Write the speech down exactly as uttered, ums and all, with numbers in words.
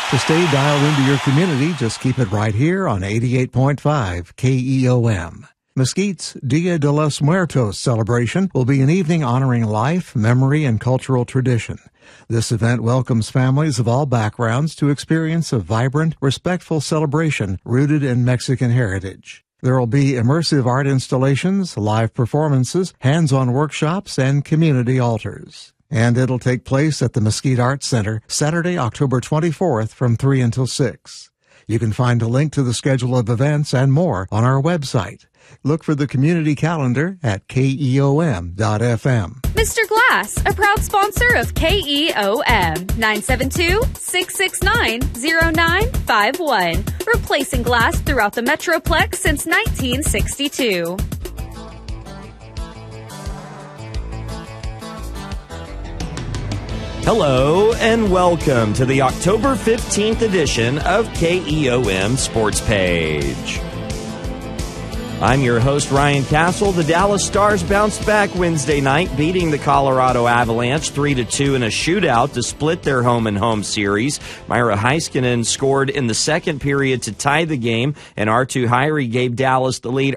To stay dialed into your community, just keep it right here on eighty-eight point five K E O M. Mesquite's Dia de los Muertos celebration will be an evening honoring life, memory, and cultural tradition. This event welcomes families of all backgrounds to experience a vibrant, respectful celebration rooted in Mexican heritage. There will be immersive art installations, live performances, hands-on workshops, and community altars. And it'll take place at the Mesquite Arts Center Saturday, October twenty-fourth from three until six. You can find a link to the schedule of events and more on our website. Look for the community calendar at K E O M dot F M. Mister Glass, a proud sponsor of K E O M, nine seven two, six six nine, zero nine five one. Replacing glass throughout the Metroplex since nineteen sixty-two. Hello and welcome to the October fifteenth edition of K E O M Sports Page. I'm your host, Ryan Castle. The Dallas Stars bounced back Wednesday night, beating the Colorado Avalanche three to two in a shootout to split their home-and-home series. Myra Heiskanen scored in the second period to tie the game, and Arttu Häyry gave Dallas the lead